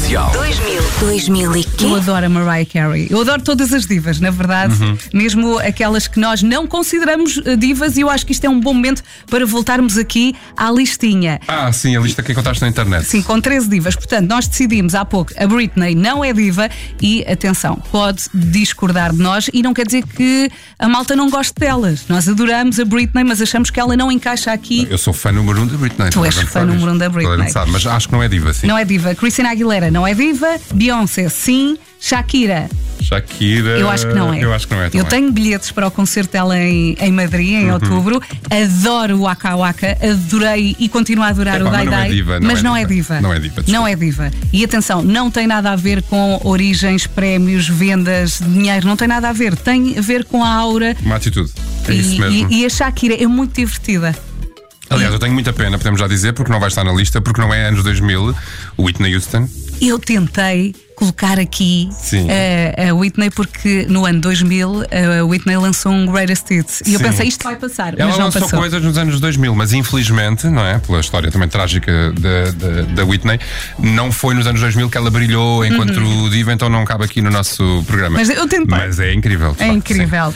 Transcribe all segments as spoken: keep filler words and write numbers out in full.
Comercial. dois mil. dois mil e quê? Eu adoro a Mariah Carey. Eu adoro todas as divas, na verdade. Uhum. Mesmo aquelas que nós não consideramos eh, divas. E eu acho que isto é um bom momento para voltarmos aqui à listinha. Ah, sim, a lista que encontraste na internet. Sim, com treze divas. Portanto, nós decidimos há pouco, a Britney não é diva. E, atenção, pode discordar de nós. E não quer dizer que a malta não goste delas. Nós adoramos a Britney, mas achamos que ela não encaixa aqui. Eu sou fã número um da Britney. Tu és fã número um da Britney. Sabe, mas acho que não é diva, sim. Não é diva. Christina Aguilera não é diva. Beyoncé, sim. Shakira, Shakira. eu acho que não é. Eu acho que não é. Eu tenho bilhetes para o concerto dela em, em Madrid, em Uhum. outubro. Adoro o Waka Waka. Adorei e continuo a adorar Epá, o Dai mas não é Dai. diva, não mas é não é diva. diva. Não é diva, desculpa. Não é diva. E atenção, não tem nada a ver com origens, prémios, vendas, dinheiro. Não tem nada a ver. Tem a ver com a aura. Uma atitude. É e, isso mesmo. E, e a Shakira é muito divertida. Aliás, eu tenho muita pena, podemos já dizer, porque não vai estar na lista, porque não é anos dois mil, o Whitney Houston. Eu tentei colocar aqui Sim. a, a Whitney porque no ano dois mil a Whitney lançou um Greatest Hits e eu Sim. pensei isto vai passar, Ela mas não lançou passou. coisas nos anos dois mil, mas infelizmente, não é? Pela história também trágica da, da, da Whitney, não foi nos anos dois mil que ela brilhou enquanto Uhum. diva, então não cabe aqui no nosso programa. Mas eu tentei. Mas é incrível. de É facto, incrível.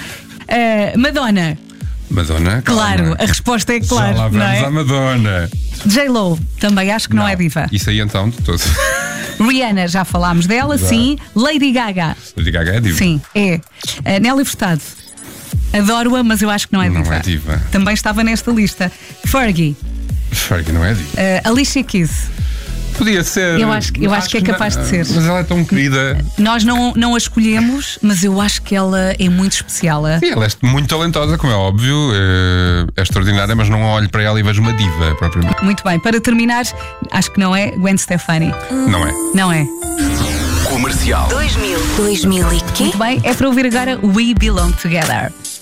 Uh, Madonna, sim. Madonna, calma. claro, a resposta é claro. Já lá não vamos é? à Madonna. J-Lo, também acho que não, é diva. Isso aí então, de todo. Rihanna, já falámos dela, Já. sim. Lady Gaga, Lady Gaga é diva. sim, é. Uh, Nelly Furtado, adoro-a, mas eu acho que não é Não diva. é diva. Também estava nesta lista. Fergie, Fergie não é diva. uh, Alicia Keys. Podia ser. Eu acho que- eu acho que é capaz de ser. Mas ela é tão querida. Nós não, não a escolhemos, mas eu acho que ela é muito especial. a- Sim, ela é muito talentosa, como é óbvio. É, é extraordinária, mas não olho para ela e vejo uma diva propriamente. Muito bem, para terminar, acho que não é Gwen Stefani. Não é? Não é? Comercial. dois mil. dois mil e quê? Muito bem, é para ouvir agora We Belong Together.